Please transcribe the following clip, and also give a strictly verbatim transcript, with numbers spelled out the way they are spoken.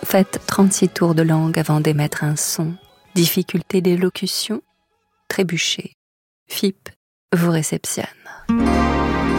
Faites trente-six tours de langue avant d'émettre un son. Difficulté d'élocution, trébuchez. F I P vous réceptionne.